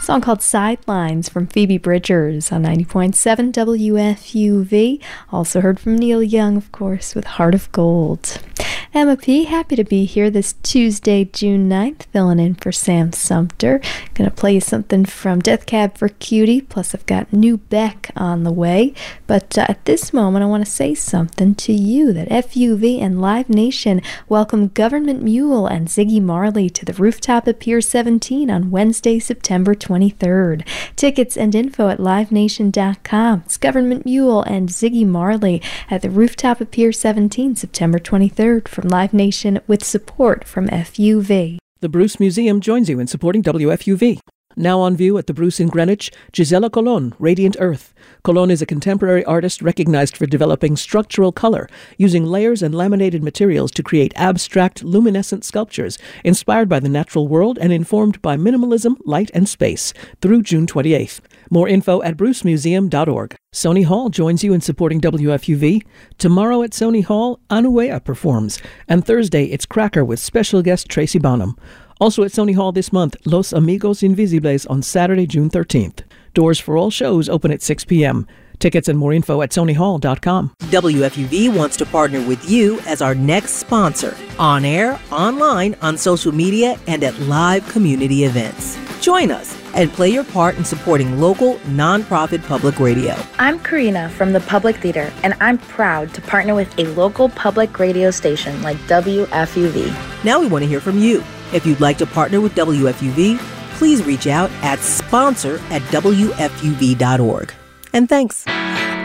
song called Sidelines from Phoebe Bridgers on 90.7 WFUV. Also heard from Neil Young, of course, with Heart of Gold. Emma P., happy to be here this Tuesday, June 9th, filling in for Sam Sumter. Gonna play you something from Death Cab for Cutie, plus I've got New Beck on the way. But at this moment, I want to say something to you, that FUV and Live Nation welcome Government Mule and Ziggy Marley to the Rooftop at Pier 17 on Wednesday, September 23rd. Tickets and info at livenation.com. It's Government Mule and Ziggy Marley at the Rooftop at Pier 17, September 23rd, from Live Nation with support from FUV. The Bruce Museum joins you in supporting WFUV. Now on view at the Bruce in Greenwich, Gisela Colon, Radiant Earth. Colon is a contemporary artist recognized for developing structural color, using layers and laminated materials to create abstract, luminescent sculptures inspired by the natural world and informed by minimalism, light, and space, through June 28th. More info at brucemuseum.org. Sony Hall joins you in supporting WFUV. Tomorrow at Sony Hall, Anuea performs, and Thursday it's Cracker with special guest Tracy Bonham. Also at Sony Hall this month, Los Amigos Invisibles on Saturday, June 13th. Doors for all shows open at 6 p.m. Tickets and more info at sonyhall.com. WFUV wants to partner with you as our next sponsor, on air, online, on social media, and at live community events. Join us and play your part in supporting local, nonprofit public radio. I'm Karina from the Public Theater, and I'm proud to partner with a local public radio station like WFUV. Now we want to hear from you. If you'd like to partner with WFUV, please reach out at sponsor@wfuv.org. And thanks.